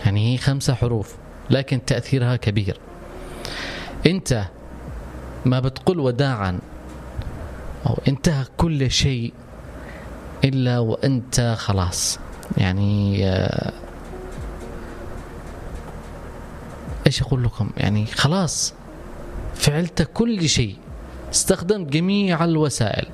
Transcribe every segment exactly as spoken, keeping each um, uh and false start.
يعني هي خمسة حروف لكن تأثيرها كبير. أنت ما بتقول وداعا أو انتهى كل شيء إلا وأنت خلاص يعني إيش أقول لكم، يعني خلاص فعلت كل شيء، استخدمت جميع الوسائل،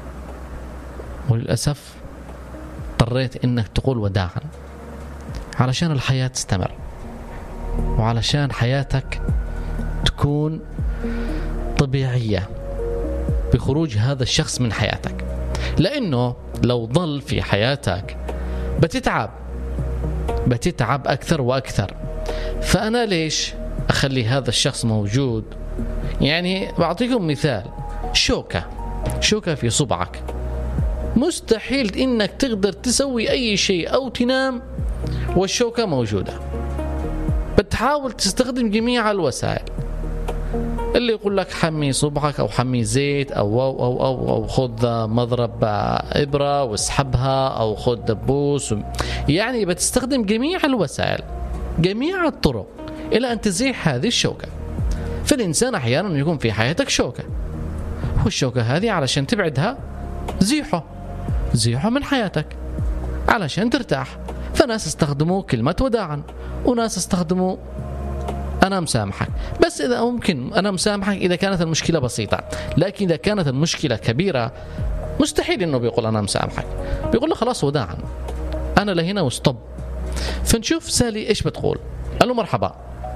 وللأسف اضطريت إنك تقول وداعا علشان الحياة تستمر وعلشان حياتك تكون طبيعية بخروج هذا الشخص من حياتك. لأنه لو ظل في حياتك بتتعب بتتعب أكثر وأكثر. فأنا ليش أخلي هذا الشخص موجود؟ يعني بعطيكم مثال، شوكة شوكة في صبعك، مستحيل إنك تقدر تسوي أي شيء أو تنام والشوكة موجودة. بتحاول تستخدم جميع الوسائل، اللي يقول لك حمي صبعك أو حمي زيت أو أو أو أو, أو خذ مضرب إبرة واسحبها أو خذ دبوس، يعني بتستخدم جميع الوسائل جميع الطرق إلى أن تزيح هذه الشوكة. فالإنسان أحيانا يكون في حياتك شوكة، والشوكة هذه علشان تبعدها زيحه زيحه من حياتك علشان ترتاح. فناس استخدموا كلمة وداعا، وناس استخدموا أنا مسامحك. بس إذا ممكن أنا مسامحك إذا كانت المشكلة بسيطة، لكن إذا كانت المشكلة كبيرة مستحيل إنه بيقول أنا مسامحك، بيقول له خلاص وداعا، أنا لهنا وستوب. فنشوف سالي إيش بتقول. ألو مرحبا.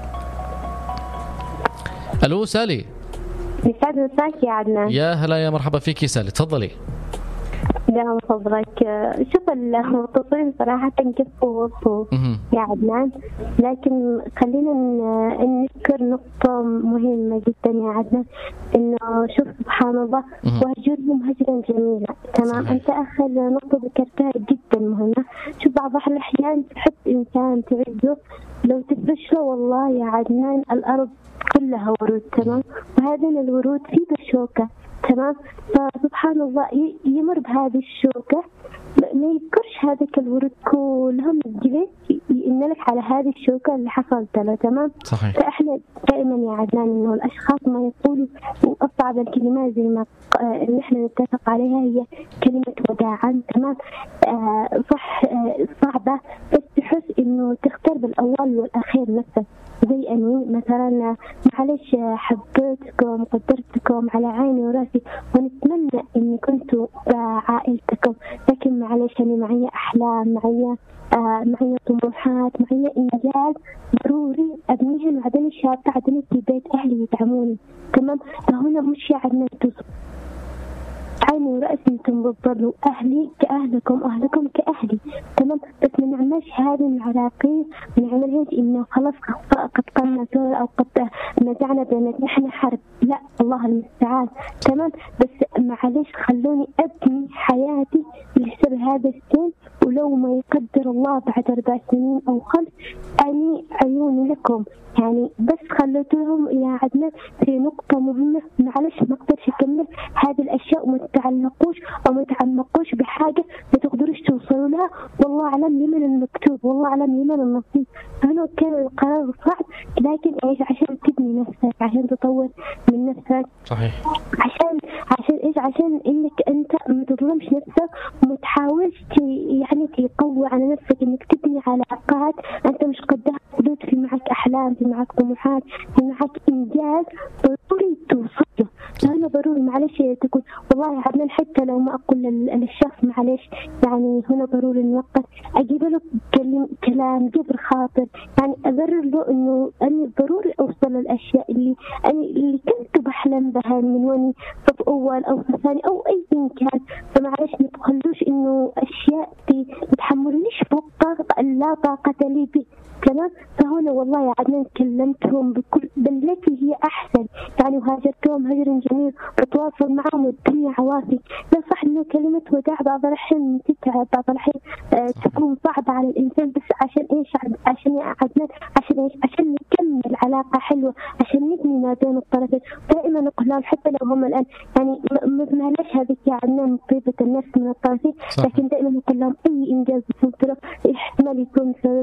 ألو سالي. يسعد مساك يا عدنان. يا هلا يا مرحبا فيك سالي، تفضلي. دام فضلك. شوف المتصلين صراحة كفوا وصفوا يا عدنان، لكن خلينا نذكر نقطة مهمة جدا يا عدنان، إنه شوف سبحان الله وهجرهم هجرا جميلا. تمام. أنت آخر نقطة ذكرتها جدا مهمة. شوف بعض الأحيان تحب إنسان تعزه، لو تبشره والله يا عدنان الأرض كلها ورود. تمام. وهذين الورود في بشوكة. تمام. فسبحان الله يمر بهذه الشوكة، ما يذكرش هذيك الورود كلهم، جلس ينلك على هذه الشوكة اللي حصلت له. تمام. صحيح. فإحنا دائما يا عدنان إنه الأشخاص ما يقولوا أصعب الكلمات زي ما اللي إحنا نتفق عليها هي كلمة وداعا. تمام. آه صح. آه صعبة، بس تحس إنه تختار بالأول والأخير نفسك. زي أني مثلا معلش حبيتكم قدرتكم على عيني وراسي ونتمنى إني كنتوا عائلتكم، لكن معلش أنا معي أحلام، معي آه معي طموحات، معي إنجاز ضروري أبنيها، وعدني شابة عدني في بيت أهلي يدعموني. تمام. فهنا مش يعني توصل عيني ورأسي انتم بتضلوا أهلي كأهلكم، أهلكم كأهلي. تمام. بس ما نعملش هذه العلاقين، ما نعملهاش إنه خلاص قد قمنا سورة أو قد نزعنا بين نحن حرب. لا، الله المستعان. تمام. بس معلش خلوني أبني حياتي لحساب هذا السن، ولو ما يقدر الله بعد أربع سنين أو خمس أني عيوني لكم. يعني بس خليتهم يا عدنان في نقطة مهمة، معلش ما أقدرش أكمل هذه الأشياء وما تتعلقوش أو ما تعمقوش بحاجة ما تقدروش توصلوا لها. والله أعلم لمن المكتوب، والله أعلم لمن النصيب. أنا كان القرار صعب، لكن إيش؟ عشان تبني نفسك، عشان تطور من نفسك. صحيح. عشان عشان إيش؟ عشان إنك أنت ما تظلمش نفسك وما تحاولش يعني تقوي على نفسك، إنك تبني علاقات أنت مش قدها حدود. في معك أحلام، في معك طموحات، في معك إنجاز ضروري توصله. أنا ضروري معلش تقول والله يا عدنان، حتى لو ما أقول للشخص معلش يعني هنا ضروري نوقف، أجيب له كلام جبر خاطر، يعني أبرر له إنه أنا ضروري أوصل للأشياء اللي أنا اللي كنت بحلم بها من واني صف أول أو صف ثاني أو أي كان. فمعلش ما تخلوش إنه أشياء تتحملنيش فوق طاقة لا طاقة لي به. تمام. فهنا والله يا عدنان كلمتهم بكل بالتي هي أحسن، يعني وهاجرتهم هجر جميل وتواصل معهم والدنيا عوافي. لا صح إنه كلمة وداع بعض الأحيان تتعب، بعض الأحيان آه تكون صعبة على الإنسان، بس عشان إيش؟ عشان يا عدنان عشان إيش؟ عشان نكمل علاقة حلوة، عشان نبني ما بين الطرفين. دائما نقول لهم حتى لو هم الآن يعني ما ليش هذيك يا عدنان طيبة النفس من الطرفين، لكن دائما نقول لهم أي إنجاز وصلت له احتمال يكون